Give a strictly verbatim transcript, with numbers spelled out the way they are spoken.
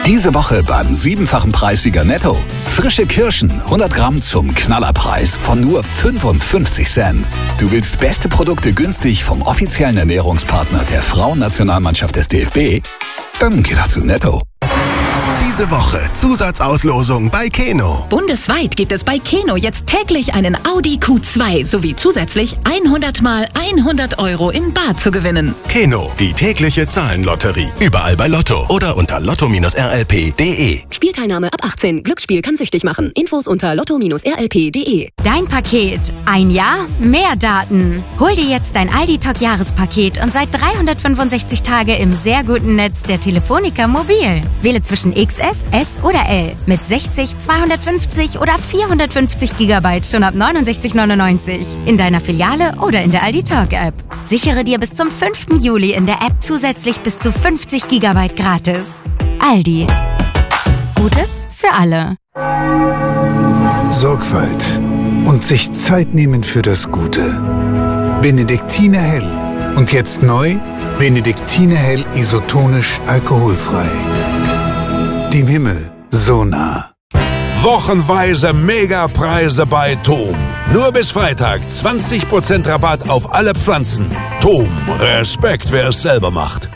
Diese Woche beim siebenfachen Preissieger Netto. Frische Kirschen, hundert Gramm zum Knallerpreis von nur fünfundfünfzig Cent. Du willst beste Produkte günstig vom offiziellen Ernährungspartner der Frauennationalmannschaft des D F B? Dann geh doch zu Netto. Diese Woche Zusatzauslosung bei Keno. Bundesweit gibt es bei Keno jetzt täglich einen Audi Q zwei sowie zusätzlich hundert mal hundert Euro in bar zu gewinnen. Keno, die tägliche Zahlenlotterie. Überall bei Lotto oder unter lotto R L P punkt de. Spielteilnahme ab achtzehn. Glücksspiel kann süchtig machen. Infos unter lotto R L P punkt de. Dein Paket. Ein Jahr, mehr Daten. Hol dir jetzt dein Aldi Talk Jahrespaket und seit dreihundertfünfundsechzig Tage im sehr guten Netz der Telefonica Mobil. Wähle zwischen X S, S oder L mit sechzig, zweihundertfünfzig oder vierhundertfünfzig Gigabyte schon ab neunundsechzig neunundneunzig in deiner Filiale oder in der Aldi Talk App. Sichere dir bis zum fünften Juli in der App zusätzlich bis zu fünfzig Gigabyte gratis. Aldi. Gutes für alle. Sorgfalt und sich Zeit nehmen für das Gute. Benediktiner Hell. Und jetzt neu, Benediktiner Hell isotonisch alkoholfrei. Dem Himmel so nah. Wochenweise Megapreise bei Tom. Nur bis Freitag zwanzig Prozent Rabatt auf alle Pflanzen. Tom, Respekt, wer es selber macht.